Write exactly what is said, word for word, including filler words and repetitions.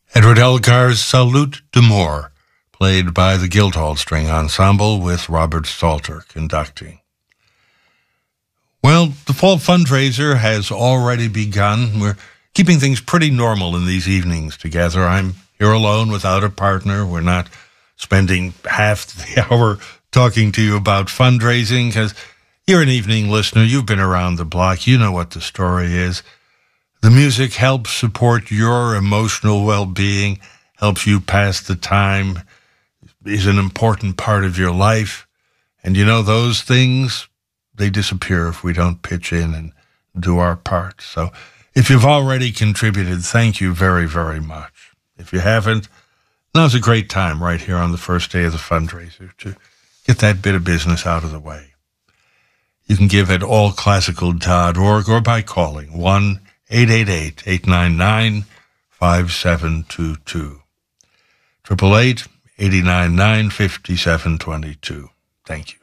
Edward Elgar's Salute d'Amour, played by the Guildhall String Ensemble with Robert Salter conducting. Well, the fall fundraiser has already begun. We're keeping things pretty normal in these evenings together. I'm here alone without a partner. We're not spending half the hour talking to you about fundraising because you're an evening listener. You've been around the block. You know what the story is. The music helps support your emotional well-being, helps you pass the time, is an important part of your life. And you know, those things, they disappear if we don't pitch in and do our part. So if you've already contributed, thank you very, very much. If you haven't, now's a great time right here on the first day of the fundraiser to get that bit of business out of the way. You can give at all classical dot org or by calling one eight eight eight, eight nine nine, five seven two two. eight eight eight, eight nine nine, five seven two two. Thank you.